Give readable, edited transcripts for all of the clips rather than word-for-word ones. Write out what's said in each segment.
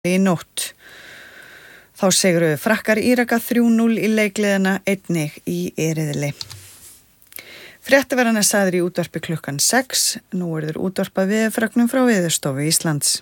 í nótt. Þá sigruðu Frakkar Íraka 3-0 í leikliðina einnig í Eriðli. Fréttaverðan sagður í útvarpi klukkan 6. Nú þeir útvarpað veðurfregnum frá Veðurstofu Íslands.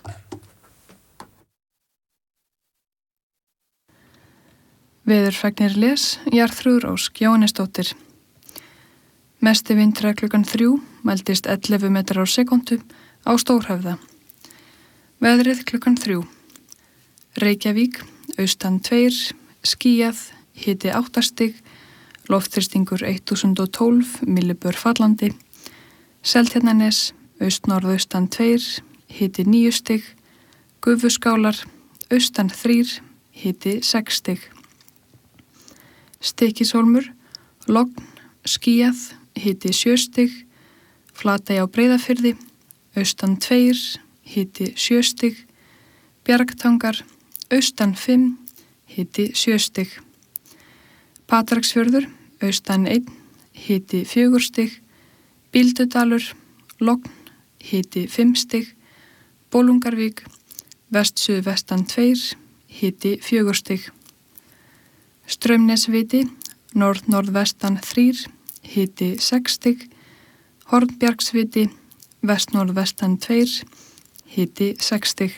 Veðurfregnir les Jarþrúður Ósk Jóhannesdóttir. Mesti vindhraði klukkan 3 mældist 11 metrar á sekúndu á Stórhöfða. Veðrið klukkan 3. Reykjavík, austan 2, skýjað, hiti 8 stig, loftþrýstingur 1012 millibör fallandi, Seltjarnarnes, austnorðaustan 2, hiti 9 stig, Gufuskálar, austan 3, hiti 6 stig. Stykkishólmur, logn, skýjað, hiti 7 stig, Flatey á Breiðafirði, austan 2, hiti 7 stig, Bjargtangar, austan 5, hiti 7 stig. Patreksfjörður, austan 1, hiti 4 stig, Bíldudalur, logn, hiti 5 stig, Bolungarvík, vest-suðvestan 2, hiti 4 stig. Straumnesviti, norð-norðvestan 3, hiti 6 stig, Hornbjargsviti, vest-norðvestan 2, hiti 6 stig.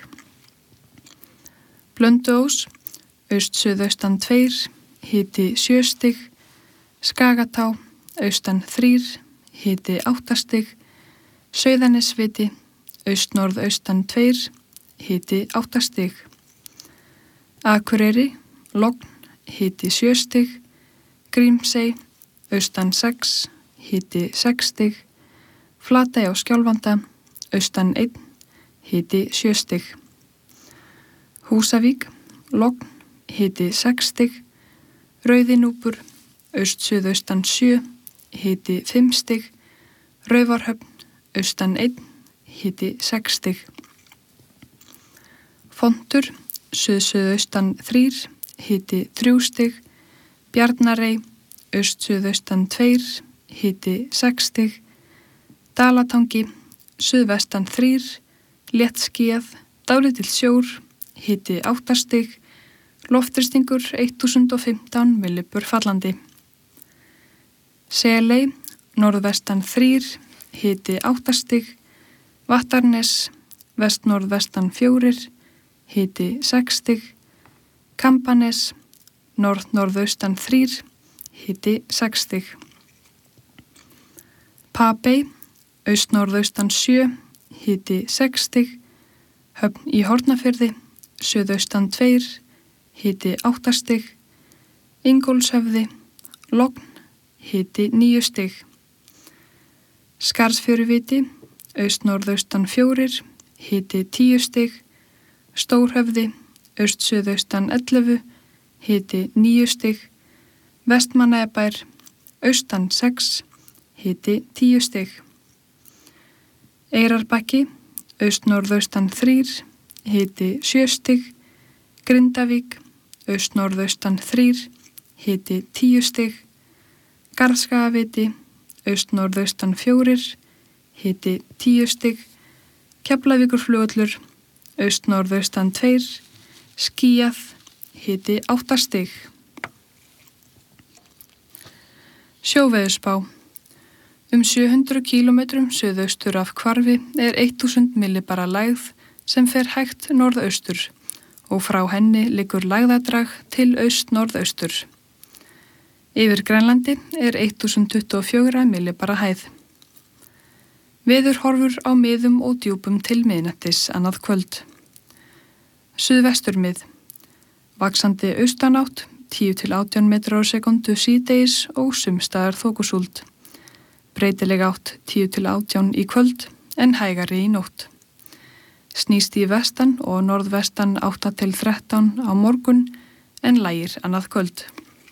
Blönduós, aust-suðaustan 2, hiti 7 stig, Skagatá, austan 3, hiti 8 stig, Sauðanesviti, aust-norðaustan 2, hiti 8 stig. Akureyri, logn, hiti 7 stig, Grímsey, austan 6, hiti 6 stig, Flatey á Skjálfanda, austan 1, hiti 7 stig. Húsavík, logn, hiti 6 stig, Rauðinúpur, aust-suðaustan 7, hiti 5 stig, Raufarhöfn, austan 1, hiti 6 stig. Fontur, suð-suðaustan 3, hiti 3 stig, Bjarnarey, aust-suðaustan 2, hiti 6 stig, Dalatangi, suðvestan 3, léttskýjað, dálítill sjór, hiti 8 stig, loftþrýstingur 1015 millibör fallandi. Seley, norðvestan 3, hiti 8 stig, Vattarnes, vest-norðvestan 4, hiti 6 stig, Kambanes, norð-norðaustan 3, hiti 6 stig. Papey, aust-norðaustan 7, hiti 6 stig, Höfn í Hornafirði, suðaustan 2, hiti 8 stig, Ingólfshöfði, logn, hiti 9 stig. Skarðsfjöruviti, aust-norðaustan 4, hiti 10 stig, Stórhöfði, aust-suðaustan 11, hiti 9 stig, Vestmannaeyjabær, austan 6, hiti 10 stig. Eyrarbakki, aust-norðaustan 3, hiti 7 stig, Grindavík, aust-norðaustan 3, hiti 10 stig, Garðskagaviti, aust-norðaustan 4, hiti 10 stig, Keflavíkurflugvöllur, aust-norðaustan 2, skýjað, hiti 8 stig. Sjóveðurspá. 700 km suðaustur af Hvarfi 1000 millibara lægð sem fer hægt norðaustur og frá henni liggur lægðadrag til aust-norðaustur. Yfir Grænlandi 1024 millibara hæð. Veðurhorfur á miðum og djúpum til miðnættis annað kvöld. Suðvesturmið. Vaxandi austanátt 10-18 metrar á sekundu síðdegis og sumstaðar þokusúld. Breytileg átt 10-18 í kvöld en hægari í nótt. Snýst í vestan og norðvestan 8-13 á morgun en lægir annað kvöld.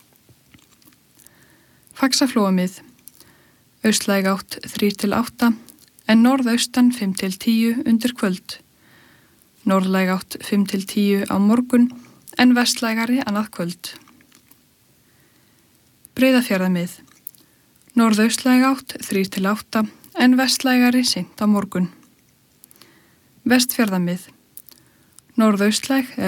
Faxaflóamið. Austlæg átt 3-8 en norðaustan 5-10 undir kvöld. Norðlæg átt 5-10 á morgun en vestlægari annað kvöld. Breiðafjarðarmið. Norðaustlæg átt 3-8 en vestlægari seint á morgun. Vestfjarðamið. Norðaustlæg